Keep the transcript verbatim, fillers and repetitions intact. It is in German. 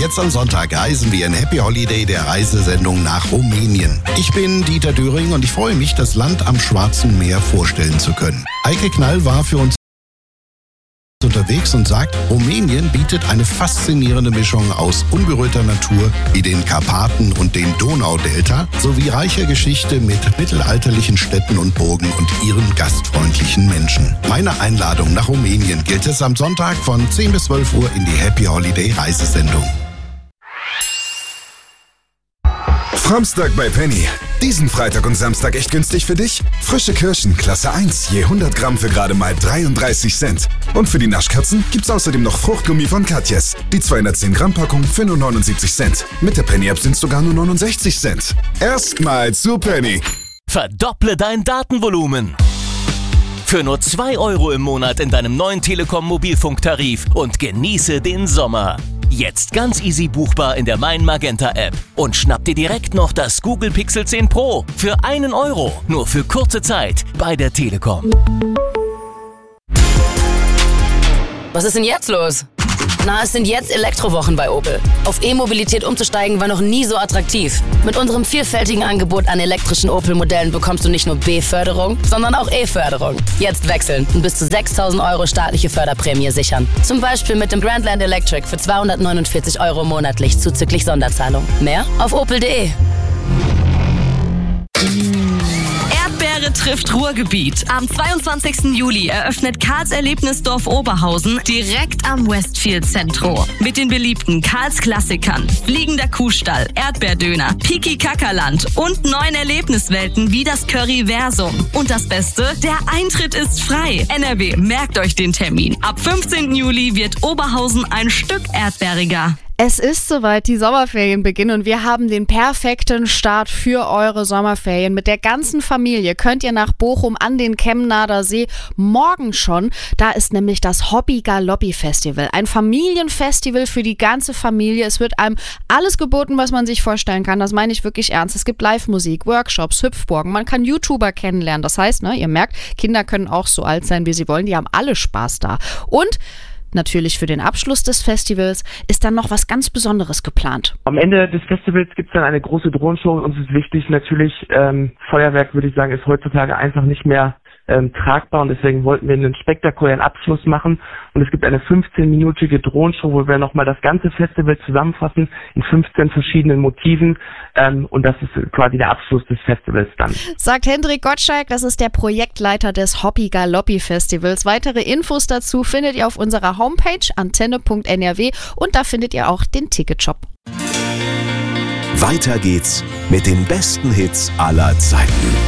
Jetzt am Sonntag reisen wir in Happy Holiday, der Reisesendung, nach Rumänien. Ich bin Dieter Döring und ich freue mich, das Land am Schwarzen Meer vorstellen zu können. Eike Knall war für uns unterwegs und sagt, Rumänien bietet eine faszinierende Mischung aus unberührter Natur wie den Karpaten und dem Donaudelta sowie reicher Geschichte mit mittelalterlichen Städten und Burgen und ihren gastfreundlichen Menschen. Meine Einladung nach Rumänien gilt es am Sonntag von zehn bis zwölf Uhr in die Happy Holiday Reisesendung. Framstag bei Penny. Diesen Freitag und Samstag echt günstig für dich? Frische Kirschen, Klasse eins, je hundert Gramm für gerade mal dreiunddreißig Cent. Und für die Naschkatzen gibt's außerdem noch Fruchtgummi von Katjes. Die zweihundertzehn Gramm Packung für nur neunundsiebzig Cent. Mit der Penny-App sind's sogar nur neunundsechzig Cent. Erstmal zu Penny. Verdopple dein Datenvolumen. Für nur zwei Euro im Monat in deinem neuen Telekom-Mobilfunktarif und genieße den Sommer. Jetzt ganz easy buchbar in der Mein Magenta App. Und schnapp dir direkt noch das Google Pixel zehn Pro für einen Euro. Nur für kurze Zeit bei der Telekom. Was ist denn jetzt los? Na, es sind jetzt Elektrowochen bei Opel. Auf E-Mobilität umzusteigen war noch nie so attraktiv. Mit unserem vielfältigen Angebot an elektrischen Opel-Modellen bekommst du nicht nur B-Förderung, sondern auch E-Förderung. Jetzt wechseln und bis zu sechstausend Euro staatliche Förderprämie sichern. Zum Beispiel mit dem Grandland Electric für zweihundertneunundvierzig Euro monatlich zuzüglich Sonderzahlung. Mehr auf opel punkt de. Erdbeere trifft Ruhrgebiet. Am zweiundzwanzigsten Juli eröffnet Karls Erlebnisdorf Oberhausen direkt am Westfield Centro. Mit den beliebten Karls Klassikern, Fliegender Kuhstall, Erdbeerdöner, Piki Kackerland und neuen Erlebniswelten wie das Curryversum. Und das Beste, der Eintritt ist frei. N R W, merkt euch den Termin. Ab fünfzehnten Juli wird Oberhausen ein Stück erdbeeriger. Es ist soweit, die Sommerferien beginnen und wir haben den perfekten Start für eure Sommerferien. Mit der ganzen Familie könnt ihr nach Bochum an den Kemnader See. Morgen schon, da ist nämlich das Hobby Galoppi Festival. Ein Familienfestival für die ganze Familie. Es wird einem alles geboten, was man sich vorstellen kann. Das meine ich wirklich ernst. Es gibt Live-Musik, Workshops, Hüpfburgen. Man kann YouTuber kennenlernen. Das heißt, ne, ihr merkt, Kinder können auch so alt sein, wie sie wollen. Die haben alle Spaß da. Und natürlich für den Abschluss des Festivals ist dann noch was ganz Besonderes geplant. Am Ende des Festivals gibt es dann eine große Drohnenshow. Uns ist wichtig natürlich, ähm, Feuerwerk, würde ich sagen, ist heutzutage einfach nicht mehr ähm, tragbar und deswegen wollten wir einen spektakulären Abschluss machen. Und es gibt eine fünfzehnminütige Drohnenshow, wo wir nochmal das ganze Festival zusammenfassen in fünfzehn verschiedenen Motiven ähm, und das ist quasi der Abschluss des Festivals dann. Sagt Hendrik Gottschalk, das ist der Projektleiter des Hobby Galoppi Festivals. Weitere Infos dazu findet ihr auf unserer Homepage antenne punkt n r w und da findet ihr auch den Ticketshop. Weiter geht's mit den besten Hits aller Zeiten.